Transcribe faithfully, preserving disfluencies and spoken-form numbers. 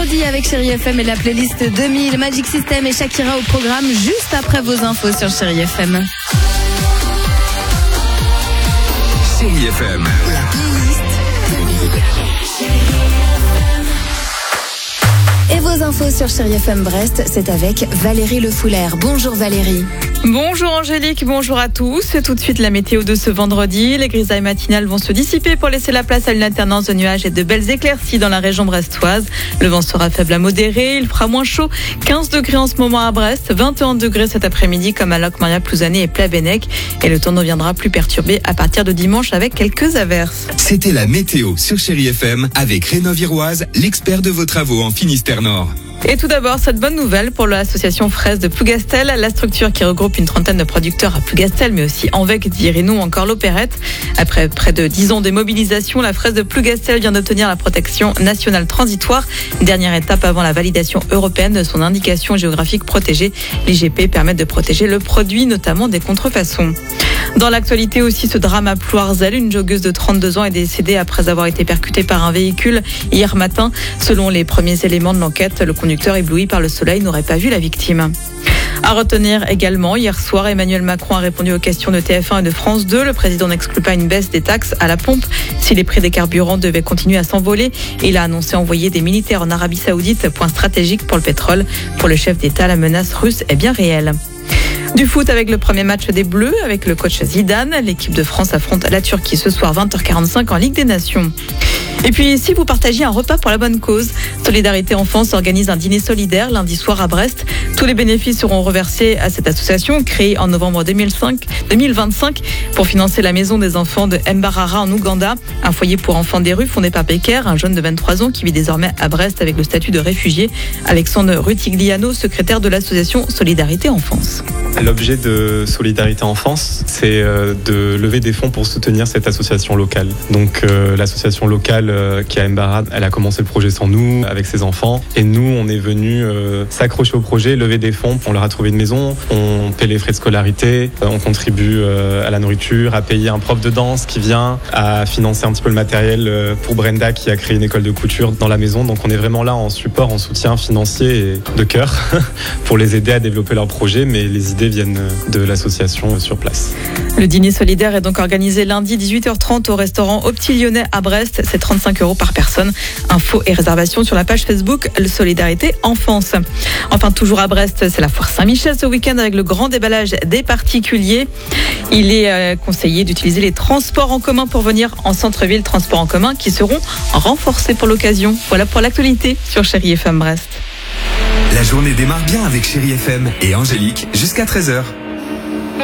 vendredi avec Chérie F M et la playlist deux mille, Magic System et Shakira au programme juste après vos infos sur Chérie F M. Chérie F M, la playlist deux mille. Et vos infos sur Chérie F M Brest, c'est avec Valérie Le Foulaire. Bonjour Valérie. Bonjour Angélique, bonjour à tous. Tout de suite la météo de ce vendredi. Les grisailles matinales vont se dissiper pour laisser la place à une alternance de nuages et de belles éclaircies dans la région brestoise. Le vent sera faible à modéré, il fera moins chaud. quinze degrés en ce moment à Brest, vingt et un degrés cet après-midi comme à Locmaria, Plouzané et Plabennec. Et le temps deviendra plus perturbé à partir de dimanche avec quelques averses. C'était la météo sur Chérie F M avec Rénov-Iroise, l'expert de vos travaux en Finistère Nord. Et tout d'abord, cette bonne nouvelle pour l'association Fraise de Plougastel, la structure qui regroupe une trentaine de producteurs à Plougastel, mais aussi Envec, Dirinou, encore l'Opérette. Après près de dix ans de mobilisation, la Fraise de Plougastel vient d'obtenir la protection nationale transitoire. Dernière étape avant la validation européenne de son indication géographique protégée. L'I G P permet de protéger le produit, notamment des contrefaçons. Dans l'actualité aussi, ce drame à Ploirzel, une joggeuse de trente-deux ans est décédée après avoir été percutée par un véhicule hier matin. Selon les premiers éléments de l'enquête, le conducteur ébloui par le soleil n'aurait pas vu la victime. À retenir également, hier soir, Emmanuel Macron a répondu aux questions de T F un et de France deux. Le président n'exclut pas une baisse des taxes à la pompe si les prix des carburants devaient continuer à s'envoler. Il a annoncé envoyer des militaires en Arabie Saoudite, point stratégique pour le pétrole. Pour le chef d'État, la menace russe est bien réelle. Du foot avec le premier match des Bleus, avec le coach Zidane. L'équipe de France affronte la Turquie ce soir vingt heures quarante-cinq en Ligue des Nations. Et puis, si vous partagiez un repas pour la bonne cause, Solidarité Enfance organise un dîner solidaire lundi soir à Brest. Tous les bénéfices seront reversés à cette association créée en novembre deux mille vingt-cinq pour financer la maison des enfants de Mbarara en Ouganda, un foyer pour enfants des rues fondé par Becker, un jeune de vingt-trois ans qui vit désormais à Brest avec le statut de réfugié. Alexandre Rutigliano, secrétaire de l'association Solidarité Enfance. L'objet de Solidarité Enfance, c'est de lever des fonds pour soutenir cette association locale. Donc euh, l'association locale euh, qui est à Mbarara, elle a commencé le projet sans nous, avec ses enfants. Et nous, on est venus euh, s'accrocher au projet, lever des fonds. On leur a trouvé une maison, on paie les frais de scolarité, euh, on contribue euh, à la nourriture, à payer un prof de danse qui vient, à financer un petit peu le matériel euh, pour Brenda qui a créé une école de couture dans la maison. Donc on est vraiment là en support, en soutien financier et de cœur pour les aider à développer leur projet. Mais les idées viennent de l'association sur place. Le dîner solidaire est donc organisé lundi dix-huit heures trente au restaurant Au Petit Lyonnais à Brest. C'est trente-cinq euros par personne. Infos et réservations sur la page Facebook Le Solidarité Enfance. Enfin, toujours à Brest, c'est la foire Saint-Michel ce week-end avec le grand déballage des particuliers. Il est conseillé d'utiliser les transports en commun pour venir en centre-ville, transports en commun qui seront renforcés pour l'occasion. Voilà pour l'actualité sur Chérie F M Brest. La journée démarre bien avec Chérie F M et Angélique jusqu'à treize heures.